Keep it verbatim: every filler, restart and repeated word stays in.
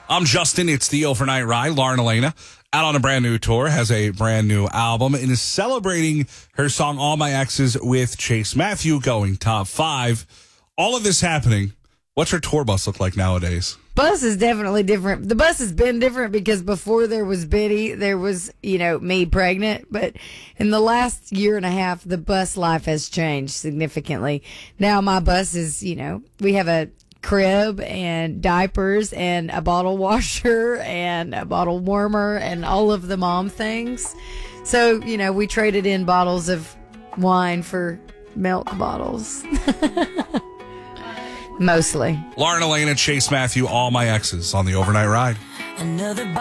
I'm Justin. It's the Overnight Ride. Lauren Elena, out on a brand new tour, has a brand new album, and is celebrating her song All My Exes with Chase Matthew, going top five. All of this happening. What's her tour bus look like nowadays? Bus is definitely different. The bus has been different because before there was Biddy, there was, you know, me pregnant. But in the last year and a half, the bus life has changed significantly. Now my bus is, you know, we have a crib and diapers and a bottle washer and a bottle warmer and all of the mom things. So, you know, we traded in bottles of wine for milk bottles. Mostly. Lauren Elena, Chase Matthew, All My Exes on the Overnight Ride. Another